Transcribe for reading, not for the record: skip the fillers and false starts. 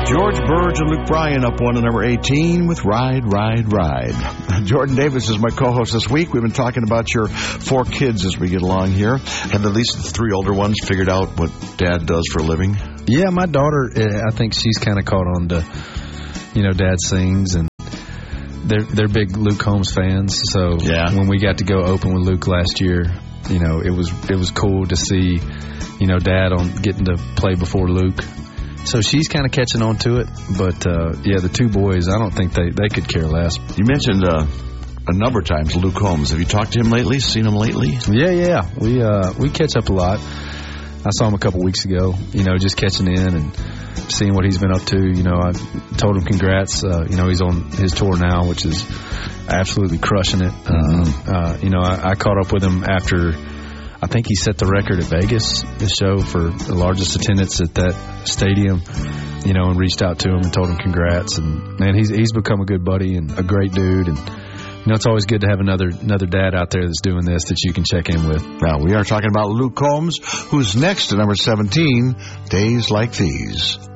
George Burge and Luke Bryan up one to number 18 with Ride, Ride, Ride. Jordan Davis is my co-host this week. We've been talking about your 4 kids as we get along here. Have at least the 3 older ones figured out what Dad does for a living? Yeah, my daughter, I think she's kind of caught on to, Dad sings, and they're big Luke Combs fans. So when we got to go open with Luke last year, it was cool to see, Dad getting to play before Luke. So she's kind of catching on to it. But, the 2 boys, I don't think they could care less. You mentioned a number of times Luke Combs. Have you talked to him lately? Seen him lately? Yeah. We catch up a lot. I saw him a couple weeks ago, just catching in and seeing what he's been up to. I told him congrats. He's on his tour now, which is absolutely crushing it. I caught up with him after, I think he set the record at Vegas, the show for the largest attendance at that stadium, and reached out to him and told him congrats. And, man, he's become a good buddy and a great dude. And, it's always good to have another dad out there that's doing this that you can check in with. Now, we are talking about Luke Combs, who's next to number 17, Days Like These.